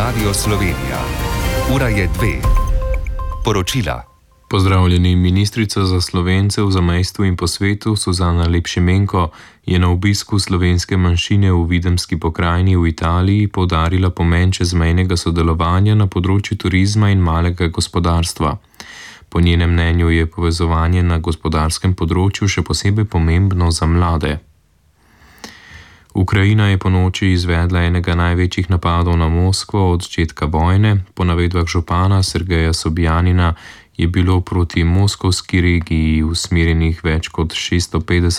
Radio Slovenija. Ura je 2. Poročila. Pozdravljeni. Ministrica za Slovence v zamejstvu in po svetu Suzana Lepšimenko je na obisku slovenske manjšine v Videmski pokrajini v Italiji poudarila pomen čezmejnega sodelovanja na področju turizma in malega gospodarstva. Po njenem mnenju je povezovanje na gospodarskem področju še posebej pomembno za mlade. Ukrajina je ponoči izvedla enega največjih napadov na Moskvo od začetka vojne. Po navedbah župana Sergeja Sobjanina je bilo proti moskovski regiji usmerjenih več kot 650